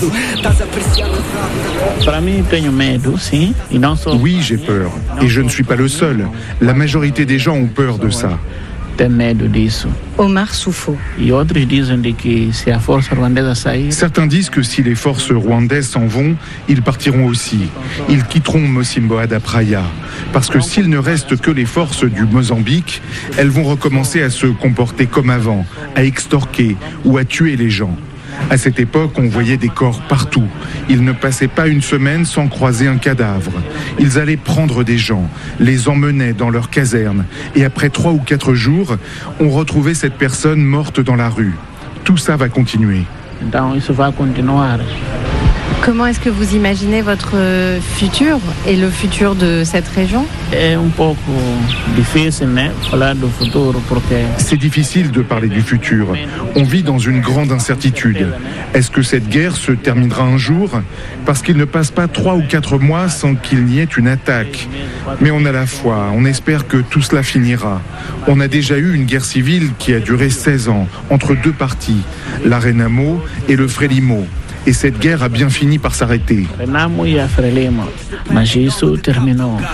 Oui, j'ai peur. Et je ne suis pas le seul. La majorité des gens ont peur de ça. Omar Soufo. Certains disent que si les forces rwandaises s'en vont, ils partiront aussi. Ils quitteront Mocimboa da Praia. Parce que s'il ne reste que les forces du Mozambique, elles vont recommencer à se comporter comme avant, à extorquer ou à tuer les gens. À cette époque, on voyait des corps partout. Ils ne passaient pas une semaine sans croiser un cadavre. Ils allaient prendre des gens, les emmenaient dans leur caserne. Et après 3 ou 4 jours, on retrouvait cette personne morte dans la rue. Tout ça va continuer. Comment est-ce que vous imaginez votre futur et le futur de cette région ? C'est difficile de parler du futur. On vit dans une grande incertitude. Est-ce que cette guerre se terminera un jour ? Parce qu'il ne passe pas 3 ou 4 mois sans qu'il n'y ait une attaque. Mais on a la foi, on espère que tout cela finira. On a déjà eu une guerre civile qui a duré 16 ans, entre 2 partis, la Renamo et le Frelimo. Et cette guerre a bien fini par s'arrêter.